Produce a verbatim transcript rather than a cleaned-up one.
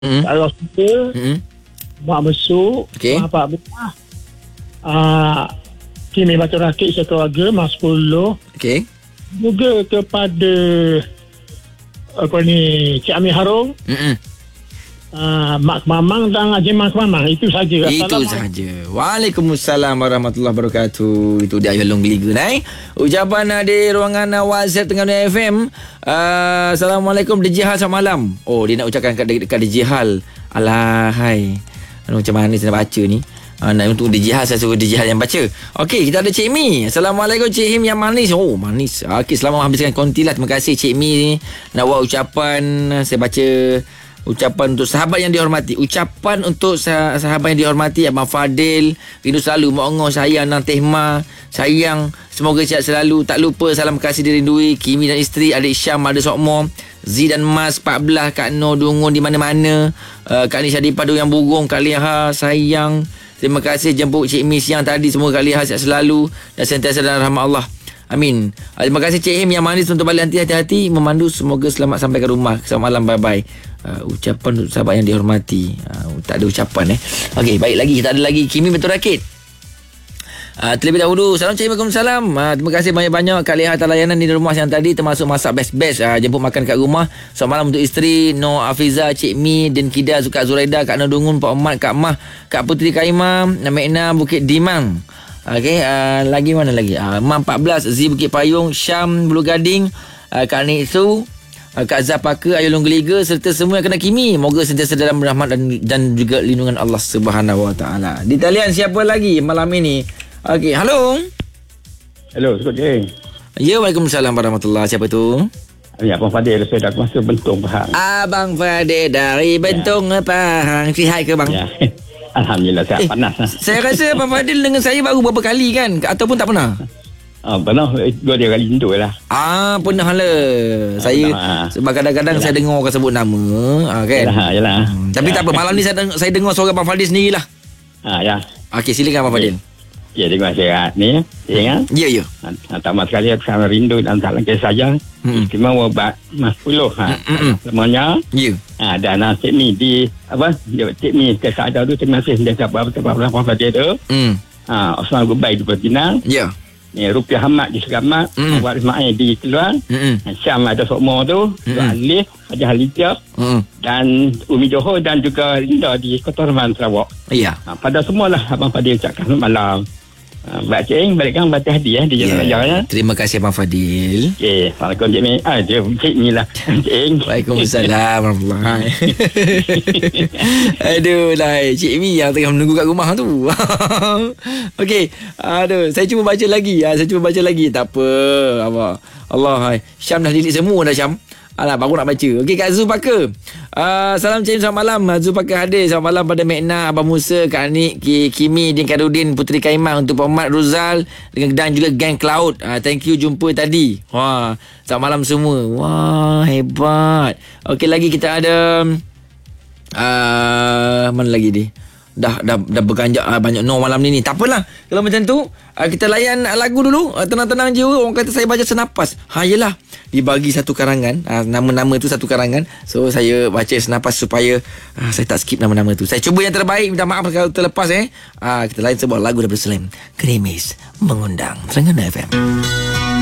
Mm-hmm. Kalau kita mm-hmm. mak besuk, okay. mak pak besar, uh, kini baca rakit sekeluarga, mak sepuluh. Okay. Juga kepada apa ni, Cik Amir Harung, mm-hmm. uh, Mak Mamang dan Haji Mak Mamang. Itu saja. Itu saja. Waalaikumsalam warahmatullahi wabarakatuh. Itu dia Yolong Geliga naik. Ucapan di ruangan WhatsApp tengah F M. Uh, Assalamualaikum D J Hal, selamat malam. Oh, dia nak ucapkan kat, dekat D J Hal. Alah, hai. Macam mana saya nak baca ni? Uh, nak untuk D J Hal, saya suruh D J Hal yang baca. Okey, kita ada Cik Mi. Assalamualaikum Cik Him yang manis. Oh, manis. Okey, selamat habiskan konti lah. Terima kasih Cik Mi. Nak buat ucapan, saya baca ucapan untuk sahabat yang dihormati. Ucapan untuk sah- sahabat yang dihormati, Abang Fadil. Rindu selalu, Mak Ongoh sayang dan Tehma sayang. Semoga sihat selalu. Tak lupa salam kasih dirindui Kimi dan isteri, adik Syam, ada Sokmo, Z dan Mas empat belas, Kak Noh Dungun di mana-mana, uh, Kak Nisha di Padu yang Burung, Kak Liha sayang. Terima kasih jemput Cik Mi siang tadi. Semoga Kak Liha sihat selalu dan sentiasa dalam rahmat Allah. Amin. Terima kasih Cik Him yang manis untuk balik nanti, hati-hati memandu. Semoga selamat sampai ke rumah. Selamat malam, bye-bye. Uh, ucapan untuk sahabat yang dihormati. Uh, tak ada ucapan eh. Okey, baik lagi. Kita ada lagi Kimi Betul Rakit. Uh, terlebih dahulu, salam Cik, Waalaikumsalam. Uh, terima kasih banyak-banyak Kak Liha atas layanan di rumah siang tadi, termasuk masak best-best. Uh, jemput makan kat rumah. Selamat malam untuk isteri Noh Afiza, Cik Mi, Din Kida, Kak Zuraida, Kak Noh Dungun, Pak Ahmad, Kak Mah, Kak Puteri Kaimah, Mekna Bukit Dimang. Okey, uh, lagi mana lagi? Uh, Mam empat belas, Z Bukit Payung, Syam Bulu Gading, uh, Kak Nitsu, uh, Kak Zapaka, Ayolong Geliga, serta semua yang kena Kimi. Moga sentiasa dalam rahmat dan, dan juga lindungan Allah Subhanahu Wa Taala. Di talian siapa lagi malam ini? Okey, halo. Hello, Sukut Jeng. Ya, Waalaikumsalam warahmatullahi. Siapa tu? Ya, Abang Fadil, saya dah masuk Bentong Pahang. Abang Fadil dari Bentong ya. Pahang. Sihat ke bang? Ya. Alhamdulillah, sihat. Eh, panas. Saya rasa Abang Fadil dengan saya baru berapa kali kan? Ataupun tak pernah? Ah, pernah. Dua tiga kali tentu lah. Ah, pernah lah. Ah, saya pernah. Sebab kadang-kadang yalah. Saya dengar orang sebut nama. Ah, kan? Yalah, yalah. Hmm, tapi ya. Tak apa. Malam ni saya, deng- saya dengar suara Abang Fadil sendirilah. Ah, ya. Okey, silakan Abang Fadil. Ya, terima kasih ni. Ya, ya. Ya, pertama sekali aku sangat rindu dan tak lengkap saja. Hmm. Cuma wabat Mas Puluh. Ha. Hmm. Semuanya. Ya. Ha, dan Cik Mi di apa? Dia Cik Mi kesal ada tu, terima kasih dia cakap apa-apa apa dia tu. Hmm. Ha, Osman Gubai di Pinang. Ya. Ni Rupiah Hamad di Seramat, mm. Awak Ismail di Keluar, mm-hmm. Syam ada Sokmo tu, mm-hmm. Alif, Haji Halitiak, mm. dan Umi Johor dan juga Linda di Kota Reman Sarawak. Ya. Ha, pada semualah Abang Fadil ucapkan selamat malam. Ha, Mbak Cik Eng, balikkan batik hadiah di Jalan Raya ya. Terima kasih Abang Fadil. Okey, Assalamualaikum Cik Mi. Ah, dia Cik Mi lah. Cik Eng. Waalaikumsalam warahmatullahi. Aduh lah, Cik Mi yang tengah menunggu kat rumah tu. Okey, aduh, saya cuba baca lagi. Saya cuba baca lagi. Tak apa. Apa? Allah, hai. Syam dah delete semua dah Syam. Alah, baru nak baca. Okey, Kak Zulpaka. Uh, salam Cik, selamat malam. Zulpaka hadir. Selamat malam pada Mekna, Abang Musa, Kak Anik, Kimi, Din Kadudin, Puteri Kaimah, untuk Pak Mat Ruzal dan juga Gang Cloud. Uh, thank you jumpa tadi. Wah, selamat malam semua. Wah, hebat. Okey, lagi kita ada uh, mana lagi ni? Dah dah dah berganjak uh, banyak no malam ni ni. Tak apalah. Kalau macam tu, uh, kita layan uh, lagu dulu. Uh, tenang-tenang je. Orang kata saya baca senapas. Ha, yelah. Dibagi satu karangan. Uh, nama-nama tu satu karangan. So, saya baca senapas supaya uh, saya tak skip nama-nama tu. Saya cuba yang terbaik. Minta maaf kalau terlepas eh. Uh, kita layan sebuah lagu daripada Slam. Gerimis Mengundang. Serangana F M.